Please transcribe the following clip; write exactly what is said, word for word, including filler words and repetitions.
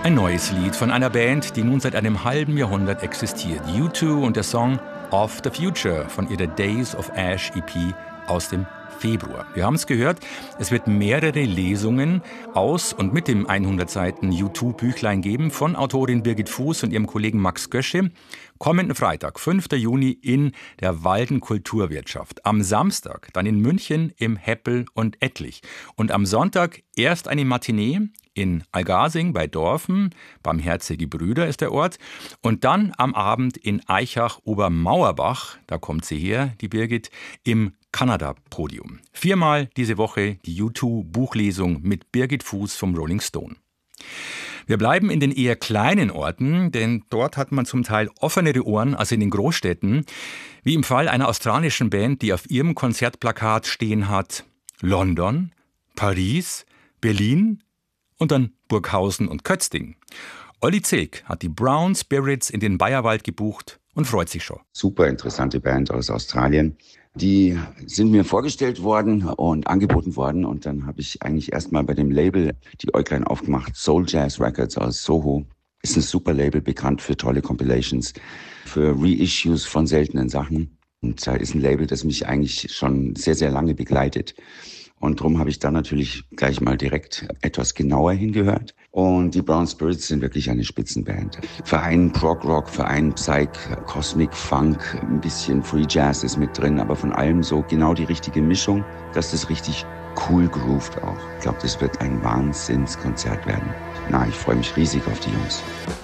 Ein neues Lied von einer Band, die nun seit einem halben Jahrhundert existiert. U zwei und der Song Of the Future von ihrer Days of Ash E P aus dem Februar. Wir haben es gehört, es wird mehrere Lesungen aus und mit dem hundert Seiten U zwei Büchlein geben von Autorin Birgit Fuß und ihrem Kollegen Max Gösche. Kommenden Freitag, fünften Juni in der Walden Kulturwirtschaft. Am Samstag dann in München im Heppel und Ettlich. Und am Sonntag erst eine Matinee in Algasing bei Dorfen, Barmherzige Brüder ist der Ort. Und dann am Abend in Aichach-Obermauerbach, da kommt sie her, die Birgit, im Kanada-Podium. Viermal diese Woche die U zwei Buchlesung mit Birgit Fuß vom Rolling Stone. Wir bleiben in den eher kleinen Orten, denn dort hat man zum Teil offenere Ohren als in den Großstädten. Wie im Fall einer australischen Band, die auf ihrem Konzertplakat stehen hat: London, Paris, Berlin und dann Burghausen und Kötzting. Olli Zilk hat die Brown Spirits in den Bayerwald gebucht und freut sich schon. Super interessante Band aus Australien. Die sind mir vorgestellt worden und angeboten worden und dann habe ich eigentlich erstmal bei dem Label die Äuglein aufgemacht. Soul Jazz Records aus Soho ist ein super Label, bekannt für tolle Compilations, für Reissues von seltenen Sachen. Und da ist ein Label, das mich eigentlich schon sehr, sehr lange begleitet. Und darum habe ich da natürlich gleich mal direkt etwas genauer hingehört. Und die Brown Spirits sind wirklich eine Spitzenband. Verein Prog Rock, Verein Psych, Cosmic Funk, ein bisschen Free Jazz ist mit drin, aber von allem so genau die richtige Mischung, dass das richtig cool groovt auch. Ich glaube, das wird ein Wahnsinnskonzert werden. Na, ich freue mich riesig auf die Jungs.